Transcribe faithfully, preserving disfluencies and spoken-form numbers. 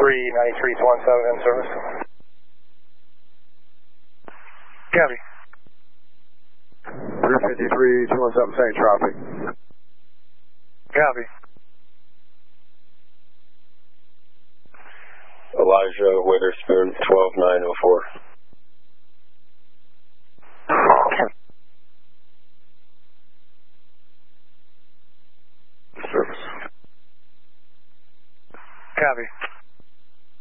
fifty-three ninety-three one seven in service. Copy. three fifty-three two one seven, same traffic. Copy. Elijah Witherspoon, twelve nine oh four. Service. Copy.